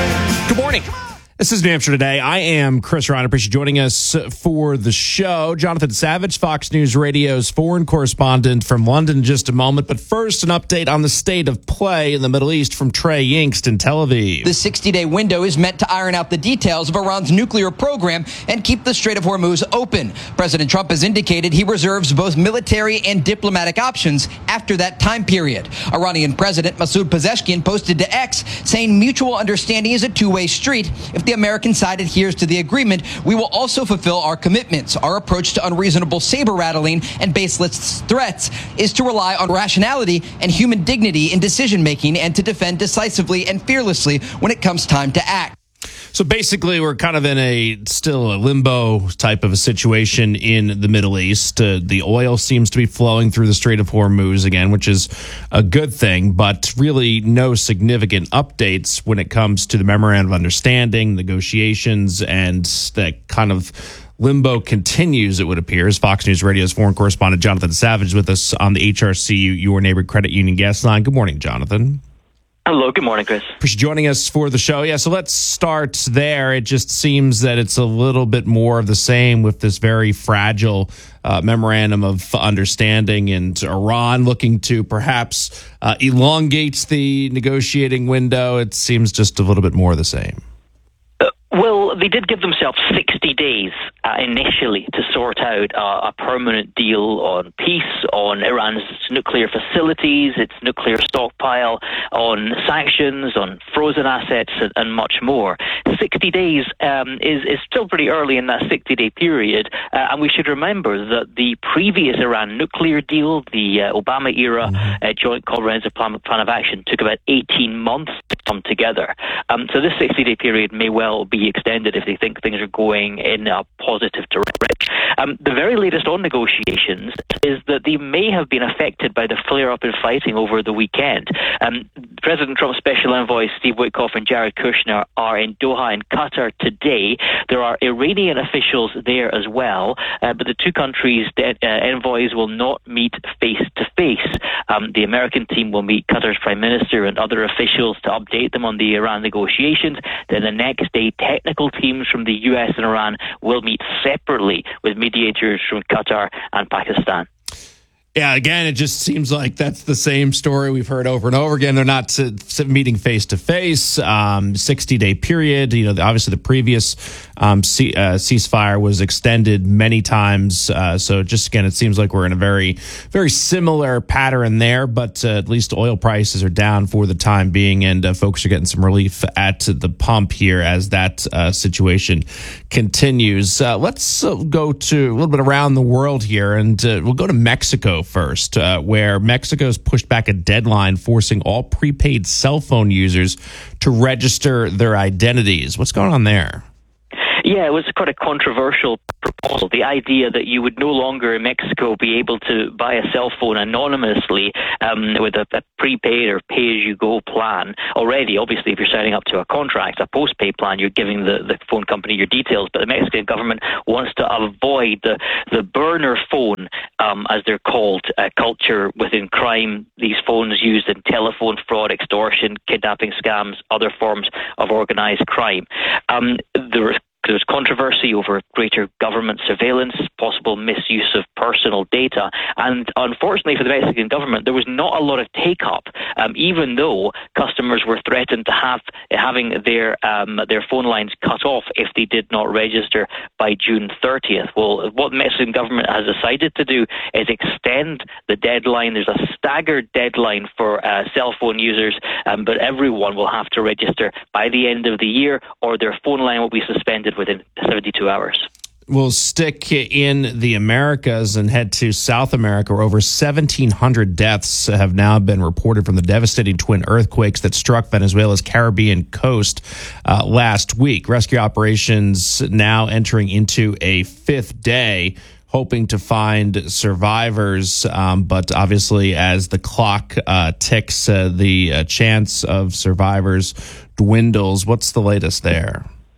Good morning. This is New Hampshire Today. I am Chris Ryan. I appreciate you joining us for the show. Jonathan Savage, Fox News Radio's foreign correspondent from London in just a moment. But first, an update on the state of play in the Middle East from Trey Yingst in Tel Aviv. The 60-day window is meant to iron out the details of Iran's nuclear program and keep the Strait of Hormuz open. President Trump has indicated he reserves both military and diplomatic options after that time period. Iranian President Masoud Pezeshkian posted to X saying mutual understanding is a two-way street. If the American side adheres to the agreement, we will also fulfill our commitments. Our approach to unreasonable saber-rattling and baseless threats is to rely on rationality and human dignity in decision-making and to defend decisively and fearlessly when it comes time to act. So basically, we're kind of in still a limbo type of a situation in the Middle East. The oil seems to be flowing through the Strait of Hormuz again, which is a good thing, but really no significant updates when it comes to the memorandum of understanding, negotiations, and that kind of limbo continues, it would appear. As Fox News Radio's foreign correspondent Jonathan Savage is with us on the HRCU Your Neighborhood Credit Union guest line. Good morning, Jonathan. Hello, good morning, Chris. Appreciate you joining us for the show. Yeah, so let's start there. It just seems that it's a little bit more of the same with this very fragile memorandum of understanding, and Iran looking to perhaps elongate the negotiating window. It seems just a little bit more of the same. Well, they did give themselves 60 days initially to sort out a permanent deal on peace, on Iran's nuclear facilities, its nuclear stockpile, on sanctions, on frozen assets, and much more. 60 days is still pretty early in that 60-day period, and we should remember that the previous Iran nuclear deal, the Obama-era Joint Comprehensive Plan of Action, took about 18 months to come together. So this 60-day period may well be extended if they think things are going in a positive direction. The very latest on negotiations is that they may have been affected by the flare-up in fighting over the weekend. President Trump's special envoys Steve Witkoff and Jared Kushner are in Doha in Qatar today. There are Iranian officials there as well, but the two countries' envoys will not meet face-to-face. The American team will meet Qatar's Prime Minister and other officials to update them on the Iran negotiations. Then the next day, technical teams from the US and Iran will meet separately with mediators from Qatar and Pakistan. Yeah, again, it just seems like that's the same story we've heard over and over again. They're not meeting face-to-face, 60-day period. You know, obviously the previous ceasefire was extended many times. So just, again, it seems like we're in a very, very similar pattern there. But at least oil prices are down for the time being, and folks are getting some relief at the pump here as that situation continues. Let's go to a little bit around the world here, and we'll go to Mexico first, where Mexico's pushed back a deadline forcing all prepaid cell phone users to register their identities. What's going on there? Yeah, it was quite a controversial proposal. The idea that you would no longer in Mexico be able to buy a cell phone anonymously with a prepaid or pay-as-you-go plan. Already, obviously, if you're signing up to a contract, a postpaid plan, you're giving the phone company your details. But the Mexican government wants to avoid the burner phone, as they're called, culture within crime. These phones used in telephone fraud, extortion, kidnapping scams, other forms of organized crime. There's controversy over greater government surveillance, possible misuse of personal data, and unfortunately for the Mexican government, there was not a lot of take-up, even though customers were threatened to having their phone lines cut off if they did not register by June 30th. Well, what the Mexican government has decided to do is extend the deadline. There's a staggered deadline for cell phone users, but everyone will have to register by the end of the year, or their phone line will be suspended within 72 hours. We'll stick in the Americas and head to South America, where over 1,700 deaths have now been reported from the devastating twin earthquakes that struck Venezuela's Caribbean coast last week. Rescue operations now entering into a fifth day, hoping to find survivors. But obviously, as the clock ticks, the chance of survivors dwindles. What's the latest there?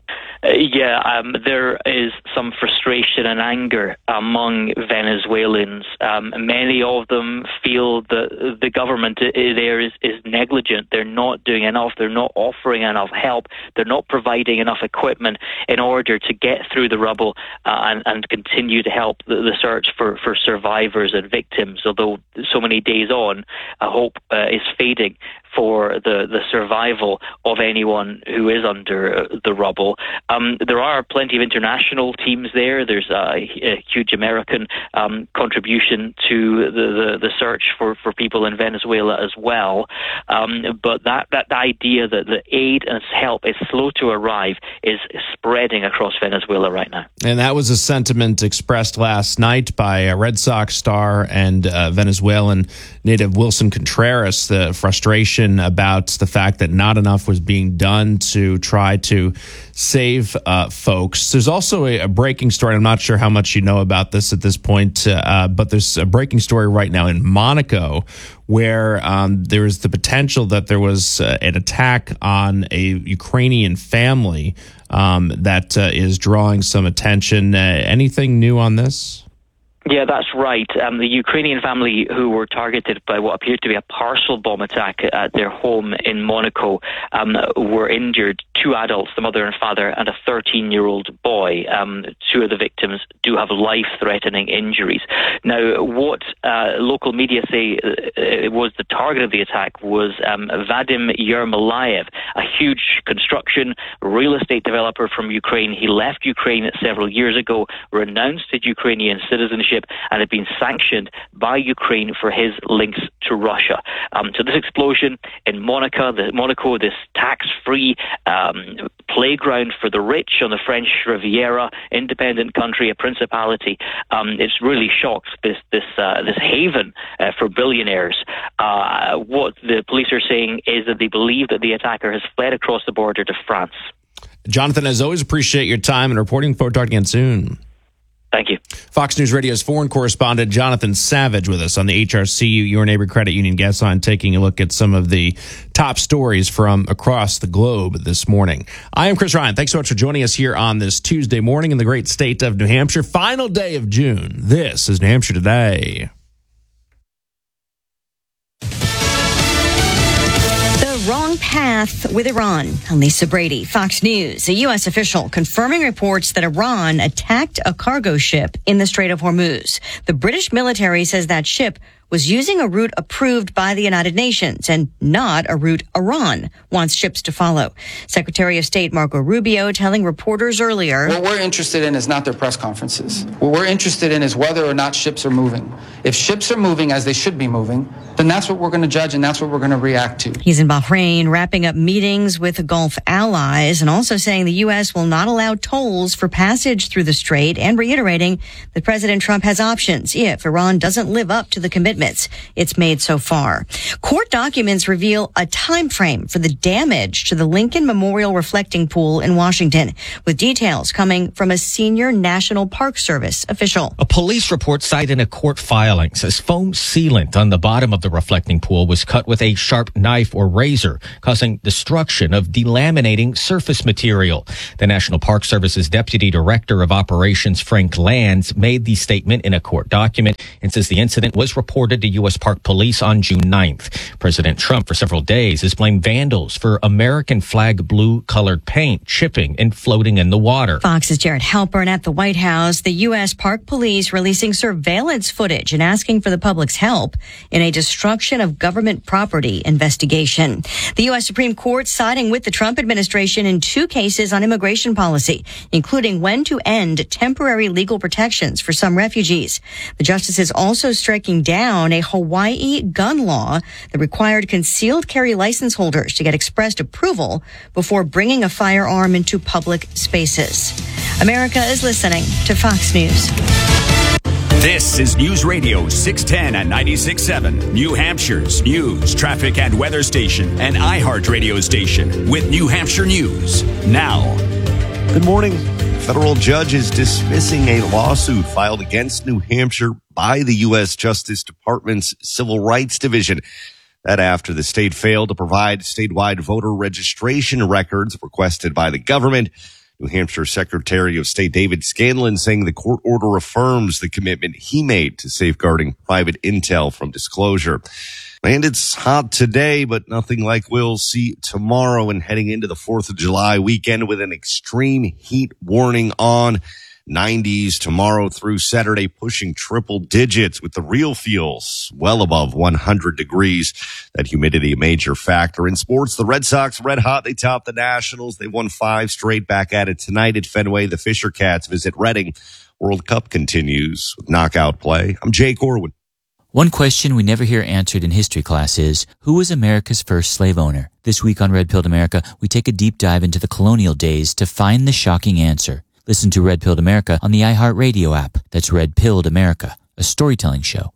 There is some frustration and anger among Venezuelans. Many of them feel that the government there is negligent. They're not doing enough. They're not offering enough help. They're not providing enough equipment in order to get through the rubble and continue to help the search for survivors and victims. Although so many days on, hope is fading for the survival of anyone who is under the rubble. There are plenty of international teams there. There's a huge American contribution to the search for people in Venezuela as well. But that idea that the aid and help is slow to arrive is spreading across Venezuela right now. And that was a sentiment expressed last night by a Red Sox star and Venezuelan native Wilson Contreras, the frustration about the fact that not enough was being done to try to save folks. There's also a breaking story. I'm not sure how much you know about this at this point, but there's a breaking story right now in Monaco where there is the potential that there was an attack on a Ukrainian family that is drawing some attention. Anything new on this? Yeah, that's right. The Ukrainian family who were targeted by what appeared to be a parcel bomb attack at their home in Monaco were injured. 2 adults, the mother and father, and a 13-year-old boy. 2 of the victims do have life-threatening injuries. Now, what local media say was the target of the attack was Vadim Yermolayev, a huge construction real estate developer from Ukraine. He left Ukraine several years ago, renounced his Ukrainian citizenship, and had been sanctioned by Ukraine for his links to Russia. So this explosion in Monaco, this tax-free playground for the rich on the French Riviera, independent country, a principality, it's really shocked this haven for billionaires. What the police are saying is that they believe that the attacker has fled across the border to France. Jonathan, as always, appreciate your time and reporting. Forward to talking again soon. Thank you. Fox News Radio's foreign correspondent Jonathan Savage with us on the HRCU Your Neighbor Credit Union guest line, taking a look at some of the top stories from across the globe this morning. I am Chris Ryan. Thanks so much for joining us here on this Tuesday morning in the great state of New Hampshire. Final day of June. This is New Hampshire Today. Wrong path with Iran. I'm Lisa Brady, Fox News. A U.S. official confirming reports that Iran attacked a cargo ship in the Strait of Hormuz. The British military says that ship was using a route approved by the United Nations and not a route Iran wants ships to follow. Secretary of State Marco Rubio telling reporters earlier, what we're interested in is not their press conferences. What we're interested in is whether or not ships are moving. If ships are moving as they should be moving, then that's what we're going to judge and that's what we're going to react to. He's in Bahrain wrapping up meetings with Gulf allies and also saying the U.S. will not allow tolls for passage through the strait and reiterating that President Trump has options if Iran doesn't live up to the commitments it's made so far. Court documents reveal a time frame for the damage to the Lincoln Memorial Reflecting Pool in Washington, with details coming from a senior National Park Service official. A police report cited in a court filing says foam sealant on the bottom of the reflecting pool was cut with a sharp knife or razor, causing destruction of delaminating surface material. The National Park Service's Deputy Director of Operations, Frank Lands, made the statement in a court document and says the incident was reported to U.S. Park Police on June 9th. President Trump, for several days, has blamed vandals for American flag blue-colored paint chipping and floating in the water. Fox's Jared Halpern at the White House. The U.S. Park Police releasing surveillance footage and asking for the public's help in a destruction of government property investigation. The U.S. Supreme Court siding with the Trump administration in 2 cases on immigration policy, including when to end temporary legal protections for some refugees. The justices also striking down a Hawaii gun law that required concealed carry license holders to get expressed approval before bringing a firearm into public spaces. America is listening to Fox News. This is News Radio 610 and 96.7, New Hampshire's news, traffic, and weather station, and iHeart radio station with New Hampshire News. Now. Good morning. Federal judge is dismissing a lawsuit filed against New Hampshire by the U.S. Justice Department's Civil Rights Division. That after the state failed to provide statewide voter registration records requested by the government. New Hampshire Secretary of State David Scanlon saying the court order affirms the commitment he made to safeguarding private intel from disclosure. And it's hot today, but nothing like we'll see tomorrow, and heading into the 4th of July weekend with an extreme heat warning on. 90s tomorrow through Saturday, pushing triple digits with the real feels well above 100 degrees. That humidity a major factor. In sports, the Red Sox red hot. They topped the Nationals. They won 5 straight. Back at it tonight at Fenway. The Fisher Cats visit Reading. World Cup continues with knockout play. I'm Jake Orwin. One question we never hear answered in history class is, who was America's first slave owner? This week on Red Pilled America, we take a deep dive into the colonial days to find the shocking answer. Listen to Red Pilled America on the iHeartRadio app. That's Red Pilled America, a storytelling show.